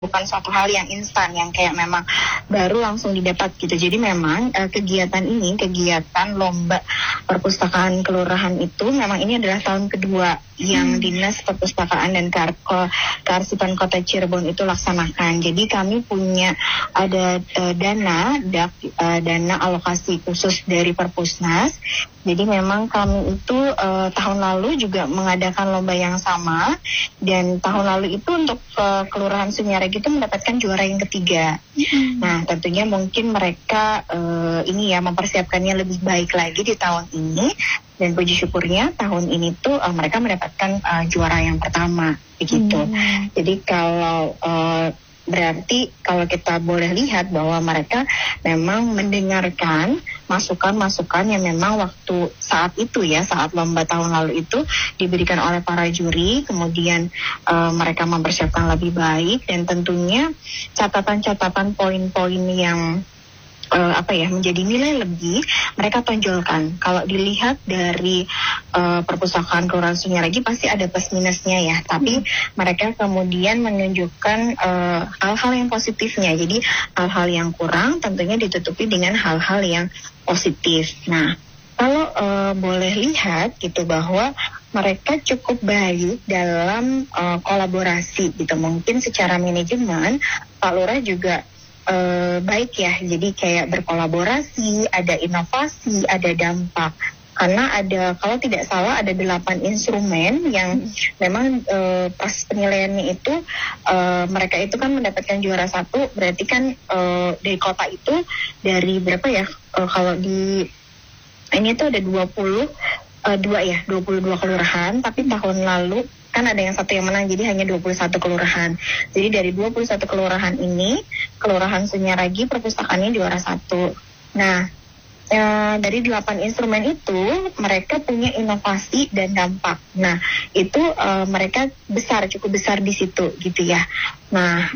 bukan suatu hal yang instan yang kayak memang baru langsung didapat gitu. Jadi memang kegiatan lomba perpustakaan kelurahan itu memang ini adalah tahun kedua yang Dinas Perpustakaan dan Kearsipan Kota Cirebon itu laksanakan. Jadi kami punya ada dana alokasi khusus dari Perpusnas. Jadi memang kami itu tahun lalu juga mengadakan lomba yang sama, dan tahun lalu itu untuk Kelurahan Sunyaregi itu mendapatkan juara yang ketiga. Nah tentunya mungkin mereka mempersiapkannya lebih baik lagi di tahun ini, dan puji syukurnya tahun ini tuh mereka mendapatkan juara yang pertama begitu. Jadi kalau berarti kalau kita boleh lihat bahwa mereka memang mendengarkan masukan-masukan yang memang waktu saat lomba tahun lalu itu diberikan oleh para juri, kemudian mereka mempersiapkan lebih baik, dan tentunya catatan-catatan poin-poin yang menjadi nilai lebih mereka tonjolkan. Kalau dilihat dari perpustakaan Kelurahan Sunyaregi pasti ada plus minusnya ya, tapi mereka kemudian menunjukkan hal-hal yang positifnya. Jadi hal-hal yang kurang tentunya ditutupi dengan hal-hal yang positif. Nah, kalau boleh lihat gitu bahwa mereka cukup baik dalam kolaborasi gitu. Mungkin secara manajemen Pak Lurah juga baik ya, jadi kayak berkolaborasi, ada inovasi, ada dampak. Karena kalau tidak salah ada 8 instrumen yang memang pas penilaiannya itu mereka itu kan mendapatkan juara 1, berarti kan dari kota itu dari berapa ya, kalau di ini tuh ada 22 kelurahan, tapi tahun lalu kan ada yang satu yang menang, jadi hanya 21 kelurahan. Jadi dari 21 kelurahan ini, Kelurahan Sunyaregi perpustakaannya juara 1. Nah, dari 8 instrumen itu, mereka punya inovasi dan dampak. Nah, itu mereka cukup besar di situ gitu ya. Nah,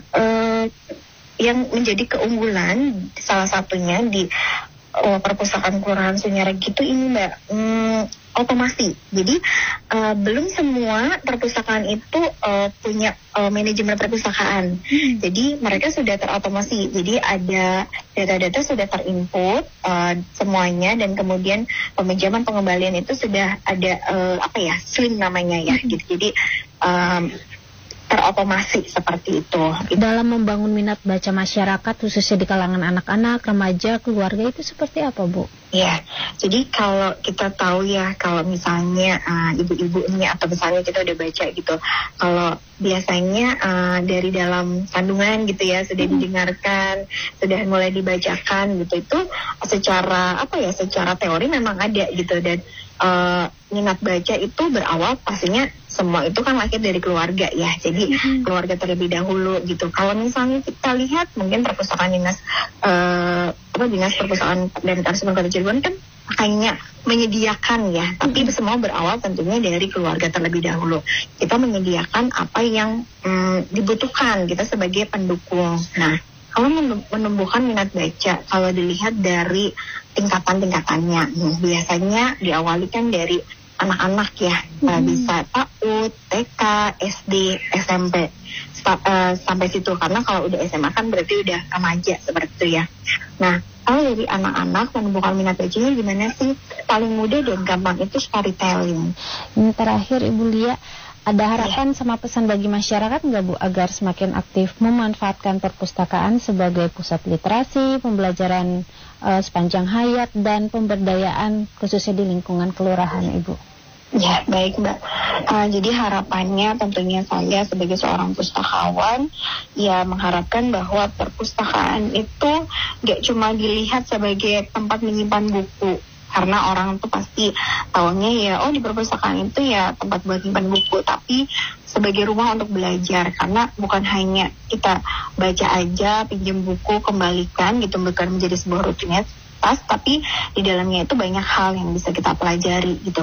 yang menjadi keunggulan salah satunya di perpustakaan Kelurahan Sunyaregi itu ini Mbak, otomasi. Jadi belum semua perpustakaan itu punya manajemen perpustakaan. Jadi mereka sudah terotomasi. Jadi ada data-data sudah terinput semuanya, dan kemudian peminjaman pengembalian itu sudah ada slim namanya ya. Gitu. Jadi terotomasi seperti itu. Dalam membangun minat baca masyarakat khususnya di kalangan anak-anak, remaja, keluarga itu seperti apa, Bu? Ya, jadi kalau kita tahu ya, kalau misalnya ibu-ibu ini atau misalnya kita udah baca gitu, kalau biasanya dari dalam kandungan gitu ya sudah didengarkan, sudah mulai dibacakan gitu, itu secara teori memang ada gitu, dan minat baca itu berawal pastinya semua itu kan lahir dari keluarga ya, jadi keluarga terlebih dahulu gitu. Kalau misalnya kita lihat mungkin perpustakaan Dinas Perpustakaan dan Kearsipan Kota Cirebon kan hanya menyediakan ya, tapi semua berawal tentunya dari keluarga terlebih dahulu. Kita menyediakan apa yang dibutuhkan kita sebagai pendukung. Nah, kalau menumbuhkan minat baca, kalau dilihat dari tingkatannya, biasanya diawali kan dari anak-anak ya, bisa PAUD, TK, SD, SMP, sampai situ. Karena kalau udah SMA kan berarti udah remaja seperti itu ya. Nah, kalau dari anak-anak menumbuhkan minat bacanya gimana sih? Paling mudah dan gampang itu storytelling. Ini terakhir Ibu Lia, ada harapan sama pesan bagi masyarakat nggak Bu, agar semakin aktif memanfaatkan perpustakaan sebagai pusat literasi, pembelajaran sepanjang hayat, dan pemberdayaan khususnya di lingkungan kelurahan, Ibu? Ya, baik Mbak. Jadi harapannya tentunya saya sebagai seorang pustakawan ya mengharapkan bahwa perpustakaan itu nggak cuma dilihat sebagai tempat menyimpan buku. Karena orang tuh pasti taunya ya, di perpustakaan itu ya tempat buat nyimpan buku, tapi sebagai rumah untuk belajar. Karena bukan hanya kita baca aja, pinjam buku, kembalikan gitu, bukan menjadi sebuah rutinitas, tapi di dalamnya itu banyak hal yang bisa kita pelajari gitu.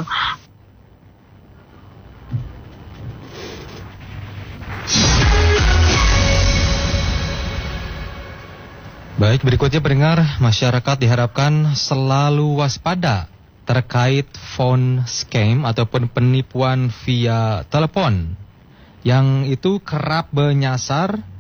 Baik, berikutnya pendengar, masyarakat diharapkan selalu waspada terkait phone scam ataupun penipuan via telepon yang itu kerap menyasar